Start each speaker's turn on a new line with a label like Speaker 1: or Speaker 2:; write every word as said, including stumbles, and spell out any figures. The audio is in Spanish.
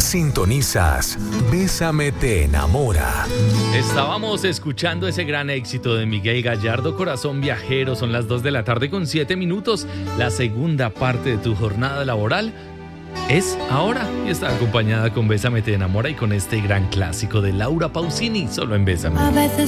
Speaker 1: Sintonizas Bésame te enamora.
Speaker 2: Estábamos escuchando ese gran éxito de Miguel Gallardo, Corazón Viajero. Son las dos de la tarde con siete minutos. La segunda parte de tu jornada laboral es ahora y está acompañada con Bésame te enamora y con este gran clásico de Laura Pausini, solo en Bésame.
Speaker 3: A veces